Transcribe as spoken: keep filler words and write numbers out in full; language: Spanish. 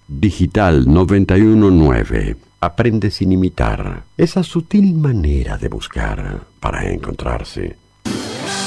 Digital noventa y uno nueve. Aprende sin imitar. Esa sutil manera de buscar para encontrarse.